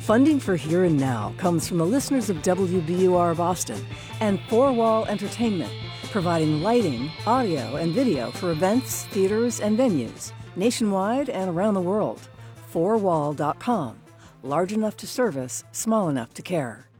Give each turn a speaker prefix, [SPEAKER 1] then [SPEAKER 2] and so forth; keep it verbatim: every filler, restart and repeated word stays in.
[SPEAKER 1] Funding for Here and Now comes from the listeners of W B U R Boston and Four Wall Entertainment, providing lighting, audio, and video for events, theaters, and venues nationwide and around the world. four wall dot com. Large enough to service, small enough to care.